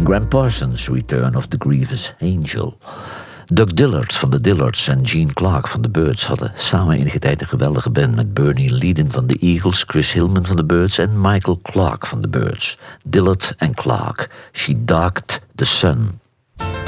Graham Parsons, Return of the Grievous Angel. Doug Dillard van de Dillards en Gene Clark van de Byrds hadden samen enige tijd een geweldige band met Bernie Leadon van de Eagles, Chris Hillman van de Byrds en Michael Clark van de Byrds. Dillard en Clark, She Darked the Sun.